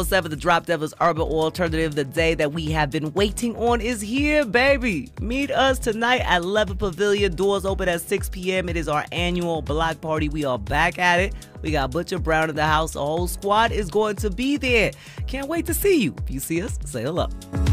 7, the Drop Devils Urban Alternative. The day that we have been waiting on is here, baby. Meet us tonight at Levitt Pavilion. Doors open at 6 p.m. It is our annual block party. We are back at it. We got Butcher Brown in the house. The whole squad is going to be there. Can't wait to see you. If you see us, say hello.